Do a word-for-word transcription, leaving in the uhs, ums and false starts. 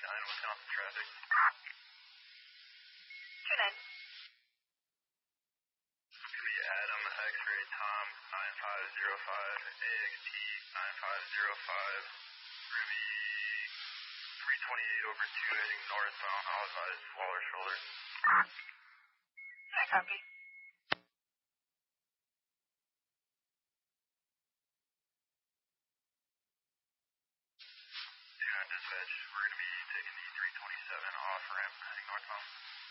nine, what's going on with traffic? two nine. Could be Adam, X-ray Tom, nine five zero five, A X T nine five zero five. We're going to be three twenty-eight over two, heading northbound. I'll advise Waller shoulder. I copy. two nine dispatch, we're going to be taking the three twenty-seven off ramp, heading northbound.